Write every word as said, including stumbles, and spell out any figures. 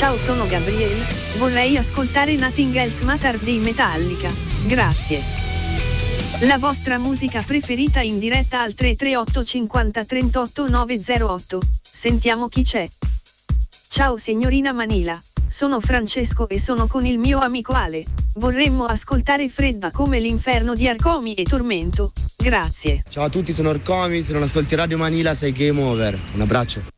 Ciao, sono Gabriele, vorrei ascoltare Nothing Else Matters dei Metallica, grazie. La vostra musica preferita in diretta al tre tre otto cinquanta trentotto nove zero otto, sentiamo chi c'è. Ciao signorina Manila, sono Francesco e sono con il mio amico Ale, vorremmo ascoltare Fredda come l'inferno di Arcomi e Tormento, grazie. Ciao a tutti, sono Arcomi, se non ascolti Radio Manila sei game over, un abbraccio.